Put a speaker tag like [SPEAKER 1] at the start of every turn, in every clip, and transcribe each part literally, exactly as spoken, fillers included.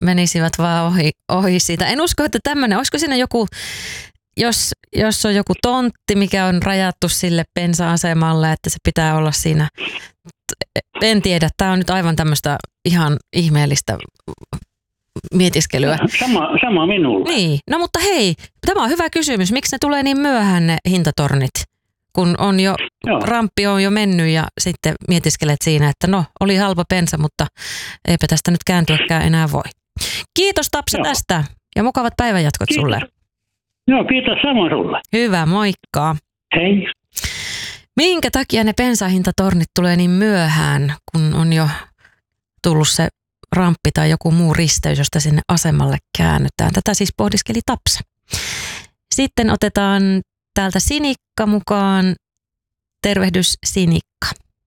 [SPEAKER 1] menisivät vaan ohi, ohi siitä. En usko, että tämmöinen, olisiko siinä joku, jos, jos on joku tontti, mikä on rajattu sille bensa-asemalle, että se pitää olla siinä. En tiedä, tämä on nyt aivan tämmöistä ihan ihmeellistä mietiskelyä.
[SPEAKER 2] Sama, sama minulla.
[SPEAKER 1] Niin, no mutta hei, tämä on hyvä kysymys. Miksi ne tulee niin myöhään ne hintatornit, kun on jo, Joo. ramppi on jo mennyt ja sitten mietiskelet siinä, että no, oli halpa bensa, mutta eipä tästä nyt kääntyäkään enää voi. Kiitos Tapsa Joo. tästä ja mukavat päivänjatkot
[SPEAKER 2] kiitos.
[SPEAKER 1] sulle.
[SPEAKER 2] Joo, kiitos samoin sulle.
[SPEAKER 1] Hyvä, moikka.
[SPEAKER 2] Hei.
[SPEAKER 1] Minkä takia ne bensahintatornit tulee niin myöhään, kun on jo tullut se ramppi tai joku muu risteys, josta sinne asemalle käännytään? Tätä siis pohdiskeli Tapsa. Sitten otetaan täältä Sinikka mukaan. Tervehdys Sinikka.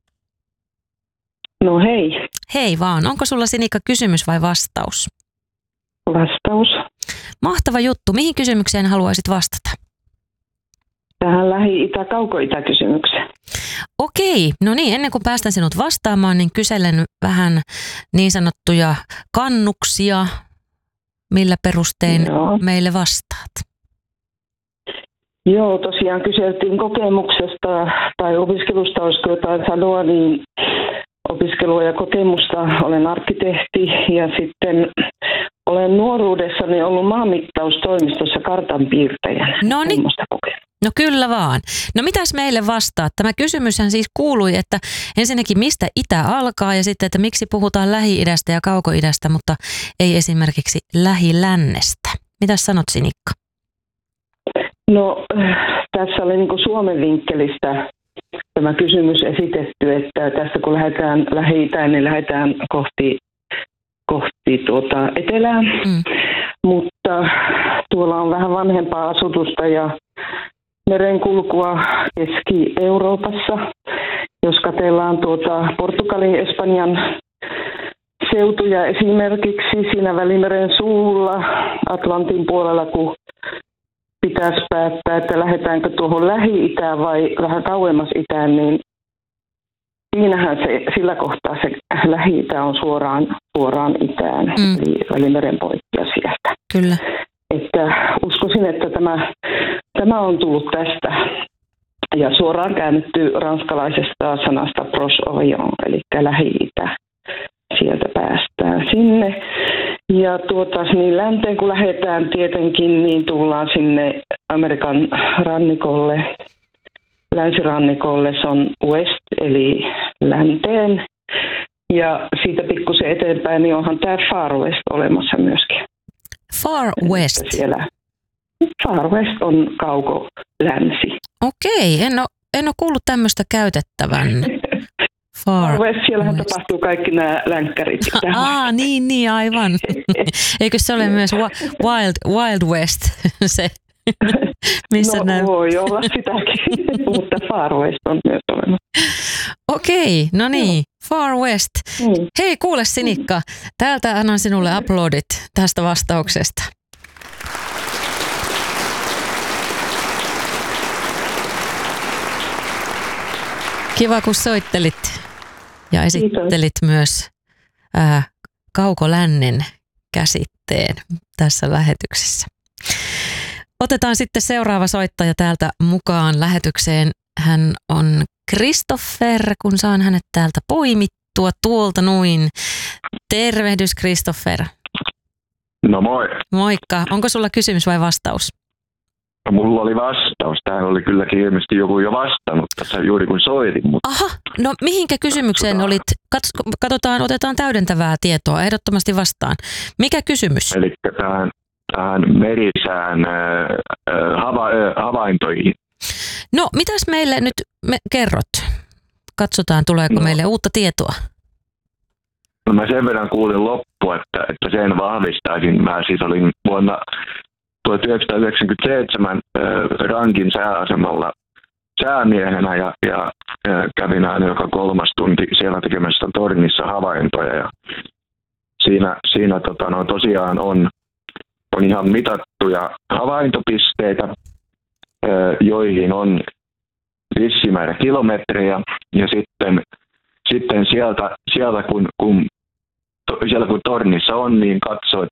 [SPEAKER 3] No hei.
[SPEAKER 1] Hei vaan. Onko sulla Sinikka kysymys vai vastaus?
[SPEAKER 3] Vastaus.
[SPEAKER 1] Mahtava juttu. Mihin kysymykseen haluaisit vastata?
[SPEAKER 3] Tähän lähi-itä-kauko-itä-kysymykseen.
[SPEAKER 1] Okei, no niin, ennen kuin päästän sinut vastaamaan, niin kyselen vähän niin sanottuja kannuksia, millä perustein Joo. meille vastaat.
[SPEAKER 3] Joo, tosiaan kyseltiin kokemuksesta tai opiskelusta, olisiko jotain sanoa, niin opiskelua ja kokemusta. Olen arkkitehti ja sitten olen nuoruudessani ollut maanmittaustoimistossa kartanpiirtäjänä.
[SPEAKER 1] No niin. No kyllä vaan. No mitäs meille vastaat? Tämä kysymyshän siis kuului, että ensinnäkin mistä itä alkaa ja sitten, että miksi puhutaan Lähi-idästä ja Kauko-idästä, mutta ei esimerkiksi Lähi-lännestä. Mitäs sanot Sinikka?
[SPEAKER 3] No tässä oli niin kuin Suomen vinkkelistä tämä kysymys esitetty, että tästä kun lähdetään Lähi-itään, niin lähdetään kohti, kohti tuota etelää, mm. mutta tuolla on vähän vanhempaa asutusta ja merenkulkua Keski-Euroopassa. Jos katsellaan tuota Portugalin, Espanjan seutuja esimerkiksi siinä Välimeren suulla, Atlantin puolella, kun pitäisi päättää, että lähdetäänkö tuohon Lähi-itään vai vähän kauemmas itään, niin siinähän se, sillä kohtaa se Lähi-itä on suoraan, suoraan itään, mm. eli Välimeren poikkia sieltä.
[SPEAKER 1] Kyllä.
[SPEAKER 3] Että uskoisin, että tämä, tämä on tullut tästä ja suoraan käännetty ranskalaisesta sanasta Proche-Orient, eli Lähi-itä. Sieltä päästään sinne. Ja tuota, niin länteen kun lähdetään tietenkin, niin tullaan sinne Amerikan rannikolle, länsirannikolle, se on west, eli länteen. Ja siitä pikkusen eteenpäin, niin onhan tämä Far West olemassa myöskin.
[SPEAKER 1] Far West?
[SPEAKER 3] Siellä Far West on kauko-länsi.
[SPEAKER 1] Okei, en ole, en ole kuullut tämmöistä käytettävän. Far,
[SPEAKER 3] Far West, siellähän West. Tapahtuu kaikki nämä länkkärit.
[SPEAKER 1] Aa, niin, niin, aivan. Eikö se ole myös Wild, Wild West, se, missä
[SPEAKER 3] no
[SPEAKER 1] nämä...
[SPEAKER 3] voi olla sitäkin, mutta Far West on myös olemassa.
[SPEAKER 1] Okei, no niin, Far West. Mm. Hei, kuule Sinikka, täältä annan sinulle uploadit tästä vastauksesta. Kiva, kun soittelit ja esittelit Kiitos. myös ää, kaukolännen käsitteen tässä lähetyksessä. Otetaan sitten seuraava soittaja täältä mukaan lähetykseen. Hän on Christopher, kun saan hänet täältä poimittua tuolta noin. Tervehdys Christopher.
[SPEAKER 4] No moi.
[SPEAKER 1] Moikka. Onko sulla kysymys vai vastaus?
[SPEAKER 4] No, mulla oli vastaus. Tähän oli kylläkin ilmeisesti joku jo vastannut tässä juuri kun soitin. Mutta...
[SPEAKER 1] Aha, no mihinkä kysymykseen olit? Katsotaan, otetaan täydentävää tietoa. Ehdottomasti vastaan. Mikä kysymys?
[SPEAKER 4] Eli tähän, tähän merisään äh, hava, äh, havaintoihin.
[SPEAKER 1] No, mitäs meille nyt me kerrot? Katsotaan, tuleeko no. meille uutta tietoa.
[SPEAKER 4] No mä sen verran kuulin loppu, että, että sen vahvistaisin. Mä siis olin vuonna tuhatyhdeksänsataayhdeksänkymmentäseitsemän äh, Rankin sääasemalla säämiehenä ja, ja äh, kävin aina joka kolmas tunti siellä tekemässä tornissa havaintoja. Ja siinä siinä tota, no, tosiaan on, on ihan mitattuja havaintopisteitä, äh, joihin on vissi määrä kilometrejä ja sitten, sitten sieltä, sieltä kun, kun, to, siellä kun tornissa on, niin katsoo,